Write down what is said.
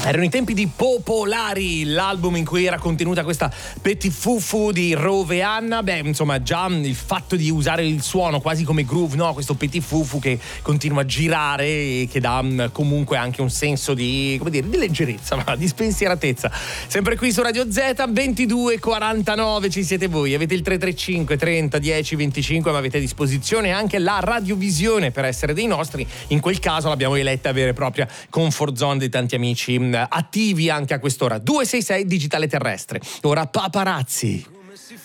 Erano i tempi di Popolari, l'album in cui era contenuta questa Petit Fufu di Rove Anna. Beh, insomma, già il fatto di usare il suono quasi come groove, no? Questo Petit Fufu che continua a girare e che dà comunque anche un senso di, come dire, di leggerezza, di spensieratezza. Sempre qui su Radio Z, 22:49 ci siete voi. Avete il 335 30 10 25, ma avete a disposizione anche la radiovisione per essere dei nostri. In quel caso l'abbiamo eletta vera e propria comfort zone di tanti amici attivi anche a quest'ora. 266 digitale terrestre. Ora Paparazzi. Come si